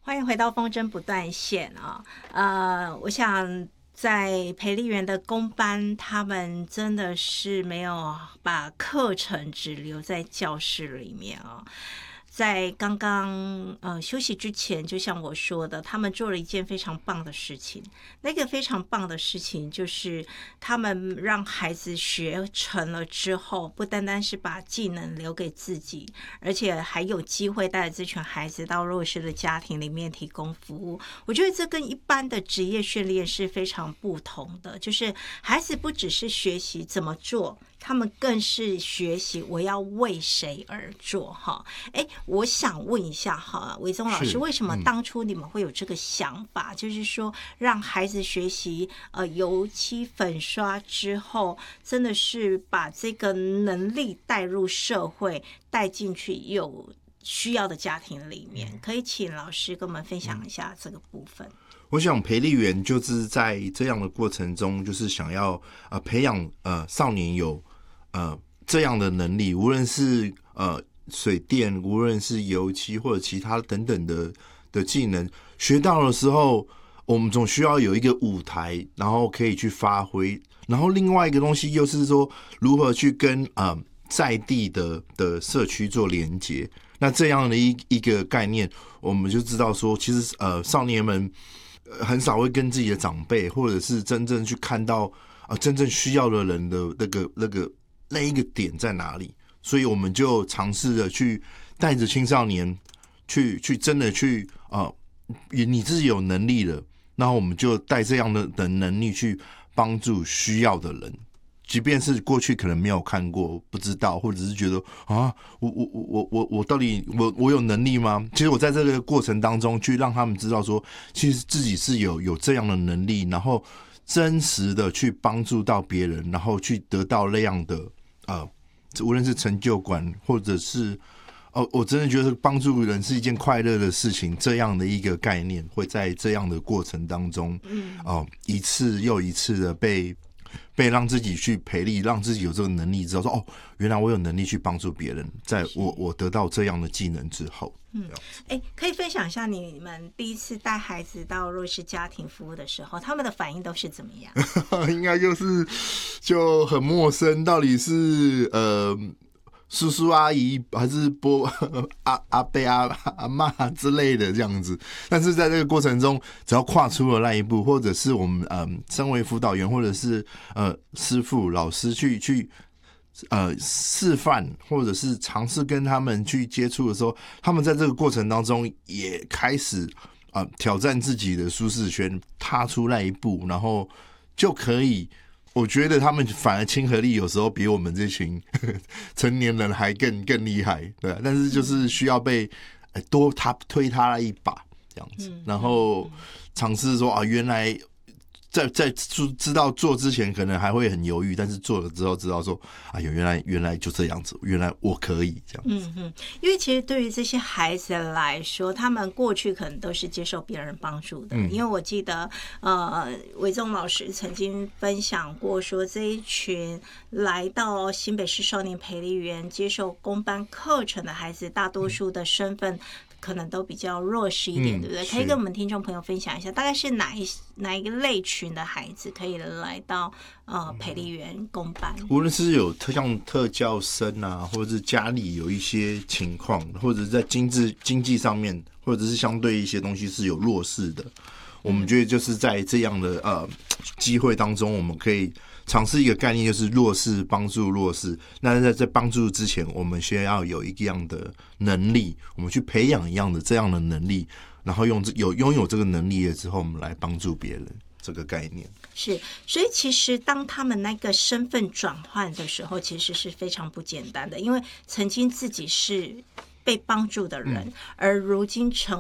欢迎回到风筝不断线啊！我想在培力园的公班，他们真的是没有把课程只留在教室里面啊。在刚刚休息之前，就像我说的，他们做了一件非常棒的事情。那个非常棒的事情就是他们让孩子学成了之后，不单单是把技能留给自己，而且还有机会带着这群孩子到弱势的家庭里面提供服务。我觉得这跟一般的职业训练是非常不同的，就是孩子不只是学习怎么做，他们更是学习我要为谁而做哈。我想问一下哈，伟宗老师，为什么当初你们会有这个想法，就是说让孩子学习油漆粉刷之后，真的是把这个能力带入社会，带进去有需要的家庭里面？可以请老师跟我们分享一下这个部分。 我想培力园就是在这样的过程中，就是想要培养少年有这样的能力，无论是水电，无论是油漆或者其他等等的技能，学到的时候，我们总需要有一个舞台，然后可以去发挥。然后另外一个东西又是说，如何去跟在地的社区做连结。那这样的一个概念，我们就知道说，其实少年们很少会跟自己的长辈，或者是真正去看到真正需要的人的那一个点在哪里。所以我们就尝试着去带着青少年去真的去你自己有能力了，然后我们就带这样的能力去帮助需要的人，即便是过去可能没有看过、不知道，或者是觉得我到底我有能力吗？其实我在这个过程当中去让他们知道说，其实自己是有这样的能力，然后真实的去帮助到别人，然后去得到那样的无论是成就感，或者是我真的觉得帮助人是一件快乐的事情，这样的一个概念会在这样的过程当中，一次又一次的被让自己去培力，让自己有这个能力之后，说原来我有能力去帮助别人，在我得到这样的技能之后。 可以分享一下你们第一次带孩子到弱势家庭服务的时候，他们的反应都是怎么样？ 应该就很陌生，到底是叔叔阿姨还是阿伯阿嬷之类的这样子。但是在这个过程中，只要跨出了那一步，或者是我们身为辅导员，或者是师傅老师去示范，或者是尝试跟他们去接触的时候，他们在这个过程当中也开始挑战自己的舒适圈，踏出那一步，然后就可以。我觉得他们反而亲和力有时候比我们这群成年人还更厉害，对。但是就是需要被多推他一把这样子，然后尝试说原来在知道做之前可能还会很犹豫，但是做了之后知道说原来就这样子，原来我可以这样子。 因为其实对于这些孩子来说，他们过去可能都是接受别人帮助的。因为我记得伟宗老师曾经分享过说，这一群来到新北市少年培力园接受公班课程的孩子，大多数的身份可能都比较弱势一点，对不对？可以跟我们听众朋友分享一下，大概是哪一个类群的孩子可以来到培力园公班？ 无论是有像特教生啊，或者是家里有一些情况，或者是在经济上面，或者是相对一些东西是有弱势的，我们觉得就是在这样的机会当中，我们可以尝试一个概念，就是弱势帮助弱势。那在帮助之前，我们先要有一样的能力，我们去培养这样的能力，然后拥有这个能力了之后，我们来帮助别人。这个概念是，所以其实当他们那个身份转换的时候，其实是非常不简单的，因为曾经自己是被帮助的人，而如今成